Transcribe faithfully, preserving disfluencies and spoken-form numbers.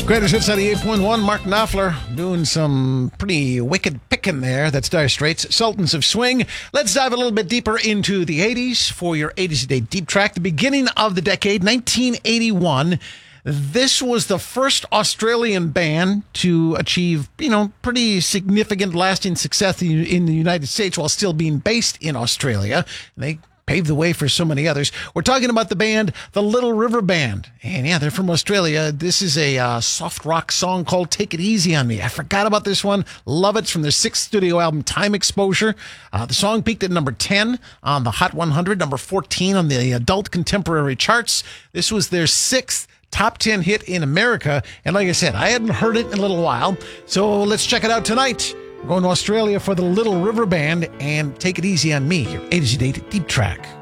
Greatest Hits ninety-eight point one, Mark Knopfler doing some pretty wicked picking there. That's Dire Straits, Sultans of Swing. Let's dive a little bit deeper into the eighties for your eighties a Day Deep Track. The beginning of the decade, nineteen eighty-one. This was the first Australian band to achieve, you know, pretty significant lasting success in the United States while still being based in Australia. They paved the way for so many others. We're talking about the band, the Little River Band. And yeah, they're from Australia. This is a uh, soft rock song called Take It Easy on Me. I forgot about this one. Love it. It's from their sixth studio album, Time Exposure. Uh, the song peaked at number ten on the Hot one hundred, number fourteen on the adult contemporary charts. This was their sixth top ten hit in America. And like I said, I hadn't heard it in a little while. So let's check it out tonight. We're going to Australia for the Little River Band and Take It Easy on Me, your eighties a Day Deep Track.